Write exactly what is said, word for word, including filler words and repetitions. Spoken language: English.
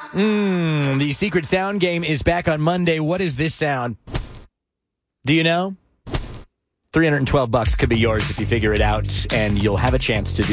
Mm, the secret sound game is back on Monday. What is this sound? Do you know? three hundred twelve bucks could be yours if you figure it out, and you'll have a chance to do